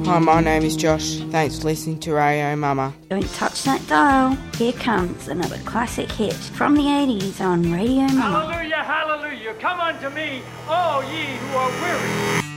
Hi, my name is Josh. Thanks for listening to Radio Mama. Don't touch that dial. Here comes another classic hit from the 80s on Radio Mama. Hallelujah, hallelujah. Come unto me, all ye who are weary.